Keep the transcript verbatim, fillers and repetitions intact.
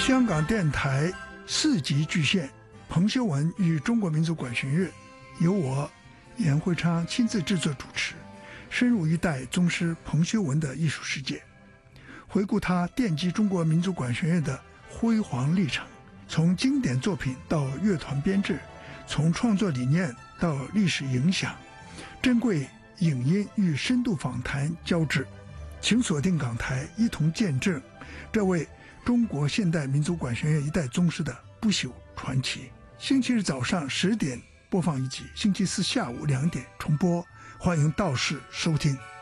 香港电台四级巨献彭修文与中国民族管弦乐，由我严惠昌亲自制作主持，深入一代宗师彭修文的艺术世界，回顾他奠基中国民族管弦乐的辉煌历程，从经典作品到乐团编制，从创作理念到历史影响，珍贵影音与深度访谈交织。请锁定港台，一同见证这位中国现代民族管弦乐一代宗师的不朽传奇。星期日早上十点播放一集，星期四下午两点重播，欢迎到时收听。